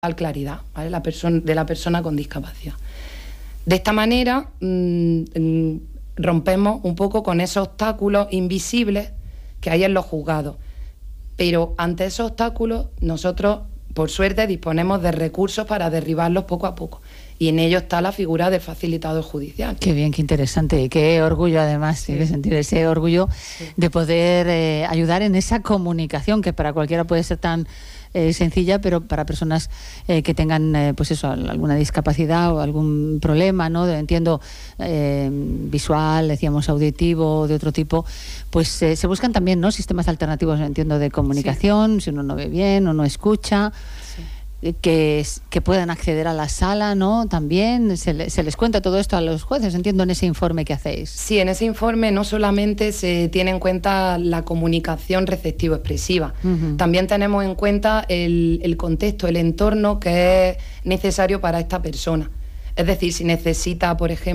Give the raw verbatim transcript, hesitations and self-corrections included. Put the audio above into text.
claridad, ¿vale? La persona, de la persona con discapacidad. De esta manera mmm, rompemos un poco con esos obstáculos invisibles que hay en los juzgados. Pero ante esos obstáculos nosotros, por suerte, disponemos de recursos para derribarlos poco a poco. Y en ello está la figura del facilitador judicial. Qué bien, qué interesante. Y qué orgullo, además, sí. Tiene que sentir ese orgullo sí. de poder eh, ayudar en esa comunicación que para cualquiera puede ser tan eh, sencilla, pero para personas eh, que tengan, eh, pues eso, alguna discapacidad o algún problema, ¿no? Entiendo, eh, visual, decíamos auditivo, de otro tipo, pues eh, se buscan también, ¿no? Sistemas alternativos, entiendo, de comunicación, sí. si uno no ve bien o no escucha. Sí. Que, que puedan acceder a la sala, ¿no? También se, le, se les cuenta todo esto a los jueces, entiendo, en ese informe que hacéis. Sí, en ese informe no solamente se tiene en cuenta la comunicación receptivo-expresiva, uh-huh. también tenemos en cuenta el, el contexto, el entorno que es necesario para esta persona. Es decir, si necesita, por ejemplo,